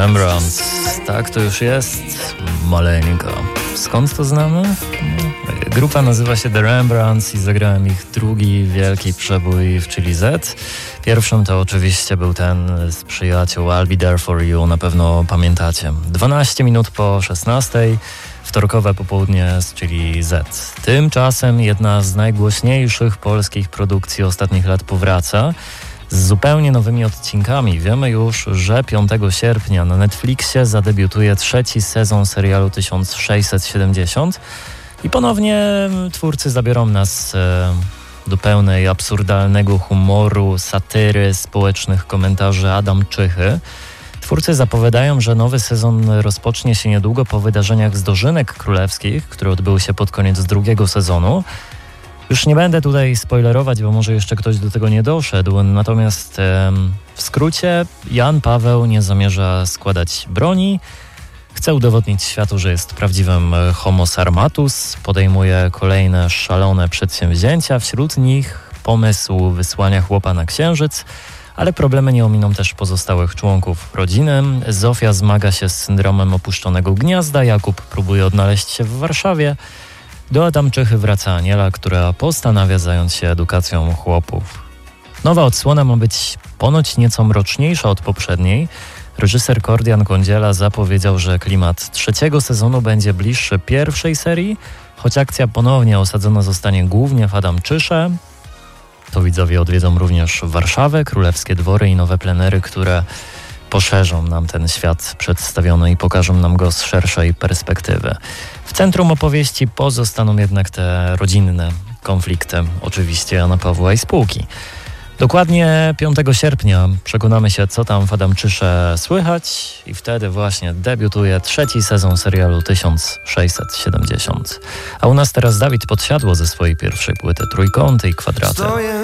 Rembrandts. Tak to już jest maleńko. Skąd to znamy? Grupa nazywa się The Rembrandts i zagrałem ich drugi wielki przebój w Chili Z. Pierwszym to oczywiście był ten z Przyjaciół I'll Be There For You, na pewno pamiętacie. 12 minut po 16, wtorkowe popołudnie z Chili Z. Tymczasem jedna z najgłośniejszych polskich produkcji ostatnich lat powraca z zupełnie nowymi odcinkami. Wiemy już, że 5 sierpnia na Netflixie zadebiutuje 3. sezon serialu 1670 i ponownie twórcy zabiorą nas do pełnej absurdalnego humoru, satyry, społecznych komentarzy Adam Czychy. Twórcy zapowiadają, że nowy sezon rozpocznie się niedługo po wydarzeniach z Dożynek Królewskich, które odbyły się pod koniec drugiego sezonu. Już nie będę tutaj spoilerować, bo może jeszcze ktoś do tego nie doszedł, natomiast w skrócie Jan Paweł nie zamierza składać broni, chce udowodnić światu, że jest prawdziwym homo sarmatus, podejmuje kolejne szalone przedsięwzięcia, wśród nich pomysł wysłania chłopa na Księżyc, ale problemy nie ominą też pozostałych członków rodziny. Zofia zmaga się z syndromem opuszczonego gniazda, Jakub próbuje odnaleźć się w Warszawie. Do Adam Czychy wraca Aniela, która postanawia zająć się edukacją chłopów. Nowa odsłona ma być ponoć nieco mroczniejsza od poprzedniej. Reżyser Kordian Kądziela zapowiedział, że klimat 3. sezonu będzie bliższy pierwszej serii, choć akcja ponownie osadzona zostanie głównie w Adam Czysze. To widzowie odwiedzą również Warszawę, królewskie dwory i nowe plenery, które poszerzą nam ten świat przedstawiony i pokażą nam go z szerszej perspektywy. W centrum opowieści pozostaną jednak te rodzinne konflikty, oczywiście Jana Pawła i spółki. Dokładnie 5 sierpnia przekonamy się, co tam w Adam Czysze słychać i wtedy właśnie debiutuje 3. sezon serialu 1670. A u nas teraz Dawid Podsiadło ze swojej pierwszej płyty Trójkąty i Kwadraty.